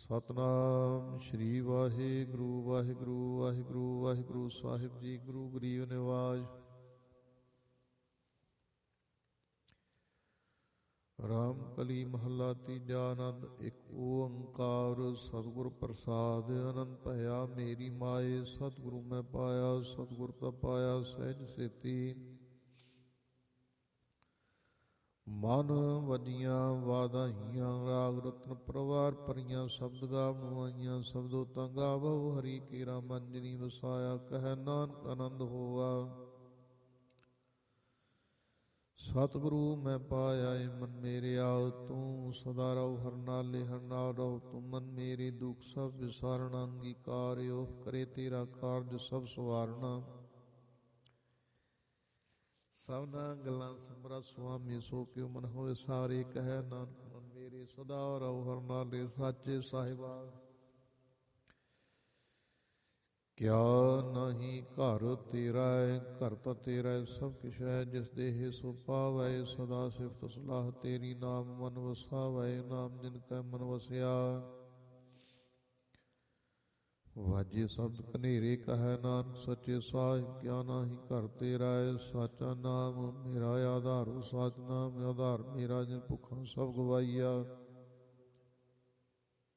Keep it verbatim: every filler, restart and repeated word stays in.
ਸਤਨਾਮ ਸ਼੍ਰੀ ਵਾਹਿਗੁਰੂ ਵਾਹਿਗੁਰੂ ਵਾਹਿਗੁਰੂ ਵਾਹਿਗੁਰੂ ਸਾਹਿਬ ਜੀ। ਗੁਰੂ ਗਰੀਬ ਨਿਵਾਜ ਰਾਮ ਕਲੀ ਮਹੱਲਾ ਤੀਜਾ। ਆਨੰਦ ਇੱਕ ਓੰਕਾਰ ਸਤਿਗੁਰ ਪ੍ਰਸਾਦ ਅਨੰਦ ਭਇਆ ਮੇਰੀ ਮਾਏ। ਸਤਿਗੁਰੂ ਮੈਂ ਪਾਇਆ ਸਤਿਗੁਰ ਤਾਂ ਪਾਇਆ ਸਹਿਜ ਸੇਤੀ। ਮਨ ਵਧੀਆਂ ਵਾਧਾਈਆਂ ਰਾਗ ਰਤਨ ਪਰਵਾਰ ਭਰੀਆਂ ਸ਼ਬਦ ਗਾਵਣਵਾਈਆਂ। ਸ਼ਬਦੋ ਤਾਂ ਗਾਵੋ ਹਰੀ ਕੇਰਾ ਮਨ ਜਿਨੀ ਵਸਾਇਆ। ਕਹਿ ਨਾਨਕ ਆਨੰਦ ਹੋਵਾ ਸਤਿਗੁਰੂ ਮੈਂ ਪਾਇਆ ਏ ਮਨ ਮੇਰਿਆ। ਤੂੰ ਸਦਾ ਰਹੋ ਹਰ ਨਾਲੇ ਹਰ ਨਾਲ ਰਹੋ। ਤੂੰ ਮਨ ਮੇਰੇ ਦੁੱਖ ਸਭ ਵਿਸਾਰਣਾ। ਅੰਗੀਕਾਰ ਓ ਕਰੇ ਤੇਰਾ ਕਾਰਜ ਸਭ ਸਵਾਰਨਾ। ਸਭਨਾ ਗੱਲਾਂ ਸਮਰਾ ਸੁਆਮੀ ਸੋ ਕਿਉ ਮਨ ਹੋਏ ਸਾਰੇ। ਕਹਿ ਨਾਨਕ ਮਨ ਮੇਰੇ ਸਦਾ ਰਹੋ ਹਰ ਨਾਲੇ ਸਾਚੇ ਸਾਹਿਬਾ। ਕਿਆ ਨਾਹੀ ਘਰ ਤੇਰਾ ਹੈ ਘਰ ਤਾਂ ਤੇਰਾ ਹੈ ਸਭ ਕਿਛ ਹੈ। ਜਿਸ ਦੇਹ ਸੋ ਪਾਵੈ ਸਦਾ ਸਿਫਤ ਸਲਾਹ ਤੇਰੀ। ਨਾਮ ਮਨ ਵਸਾਵੈ ਨਾਮ ਜਿਨ ਕੈ ਮਨ ਵਸਿਆ। ਵਾਜੇ ਸ਼ਬਦ ਕਨੇਰੇ ਕਹਿ ਨਾਨਕ ਸੱਚੇ ਸਾਹਿਬ। ਕਿਆ ਨਾਹੀ ਘਰ ਤੇਰਾ ਹੈ ਸਾਚਾ ਨਾਮ ਮੇਰਾ ਆਧਾਰੋ। ਸਾਚ ਨਾਮ ਆਧਾਰ ਮੇਰਾ ਜਿਨ ਭੁੱਖਾਂ ਸਭ ਗਵਾਈਆ।